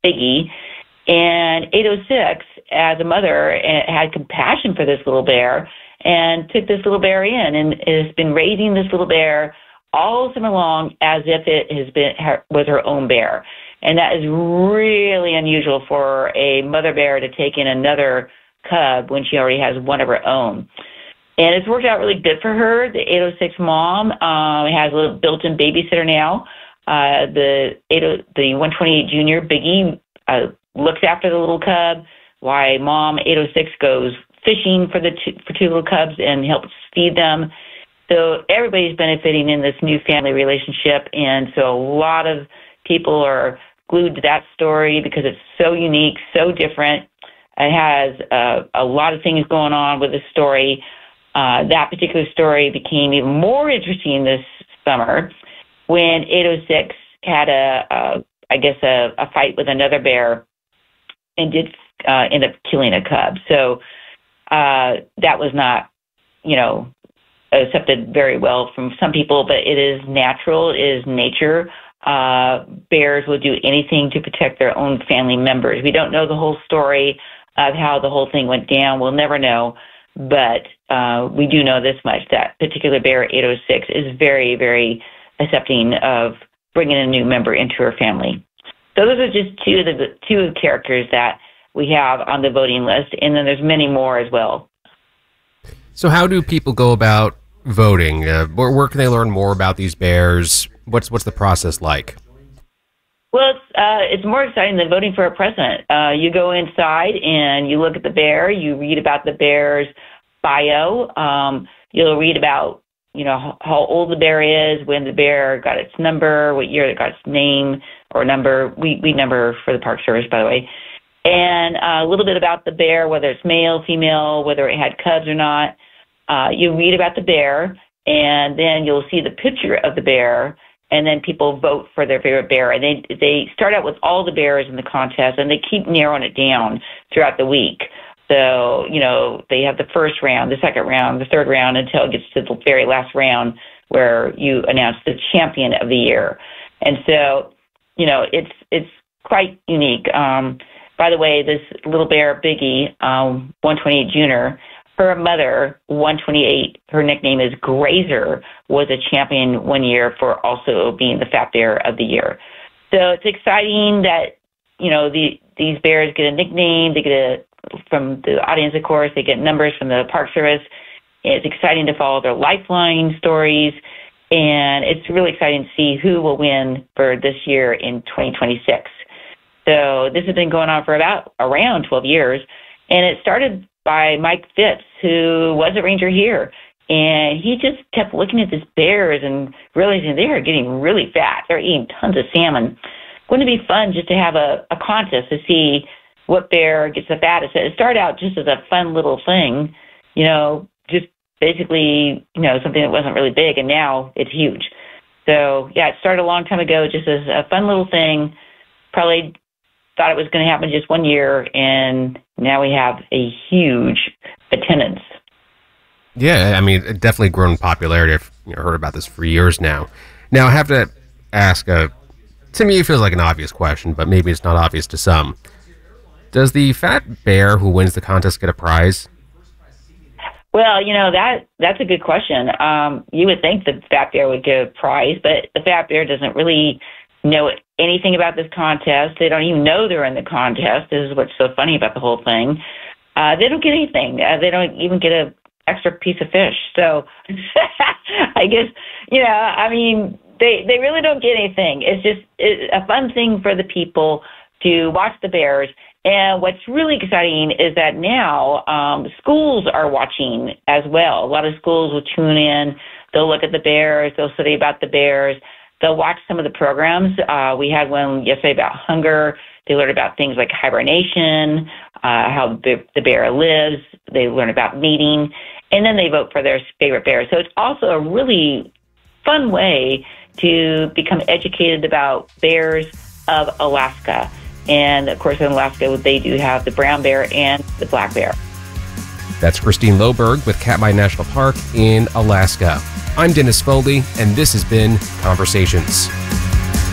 Biggie. And 806, as a mother, had compassion for this little bear and took this little bear in and has been raising this little bear all summer long as if it was her own bear. And that is really unusual for a mother bear to take in another cub when she already has one of her own. And it's worked out really good for her. The 806 mom has a little built-in babysitter now. The 128 Junior, Biggie, looks after the little cub, while mom 806 goes fishing for two little cubs and helps feed them. So everybody's benefiting in this new family relationship, and so a lot of people are glued to that story because it's so unique, so different. It has a lot of things going on with the story. That particular story became even more interesting this summer when 806 had a fight with another bear and did end up killing a cub. So that was not, accepted very well from some people, but it is natural, it is nature. Bears will do anything to protect their own family members. We don't know the whole story of how the whole thing went down. We'll never know, but we do know this much, that particular bear, 806, is very, very accepting of bringing a new member into her family. So those are just two of the characters that we have on the voting list, and then there's many more as well. So how do people go about voting? Where can they learn more about these bears? What's the process like? Well, it's more exciting than voting for a president. You go inside and you look at the bear. You read about the bear's bio. You'll read about how old the bear is, when the bear got its number, what year it got its name or number. We number for the Park Service, by the way. And a little bit about the bear, whether it's male, female, whether it had cubs or not. You read about the bear, and then you'll see the picture of the bear, and then people vote for their favorite bear. And they start out with all the bears in the contest, and they keep narrowing it down throughout the week. So, they have the first round, the second round, the third round, until it gets to the very last round where you announce the champion of the year. And so, it's quite unique. By the way, this little bear, Biggie, 128 Junior, her mother, 128, her nickname is Grazer, was a champion one year for also being the Fat Bear of the Year. So it's exciting that, these bears get a nickname. They get from the audience, of course, they get numbers from the Park Service. It's exciting to follow their lifeline stories, and it's really exciting to see who will win for this year in 2026. So this has been going on for around 12 years, and it started by Mike Fitz, who was a ranger here, and he just kept looking at these bears and realizing they are getting really fat. They're eating tons of salmon. Wouldn't it be fun just to have a contest to see what bear gets the fattest? It started out just as a fun little thing, just basically, something that wasn't really big, and now it's huge. So, yeah, it started a long time ago just as a fun little thing. Probably thought it was going to happen just one year, and now we have a huge attendance. Yeah, I mean, it definitely grown in popularity. I've heard about this for years now. Now, I have to ask, to me it feels like an obvious question, but maybe it's not obvious to some. Does the fat bear who wins the contest get a prize? Well, that's a good question. You would think the fat bear would get a prize, but the fat bear doesn't really know anything about this contest. They don't even know they're in the contest. This is what's so funny about the whole thing. They don't get anything. They don't even get an extra piece of fish. So I guess, they really don't get anything. It's just a fun thing for the people to watch the bears. And what's really exciting is that now schools are watching as well. A lot of schools will tune in. They'll look at the bears. They'll study about the bears. They'll watch some of the programs. We had one yesterday about hunger. They learn about things like hibernation, how the bear lives. They learn about mating. And then they vote for their favorite bear. So it's also a really fun way to become educated about bears of Alaska. And, of course, in Alaska, they do have the brown bear and the black bear. That's Christine Loberg with Katmai National Park in Alaska. I'm Dennis Foley, and this has been Conversations.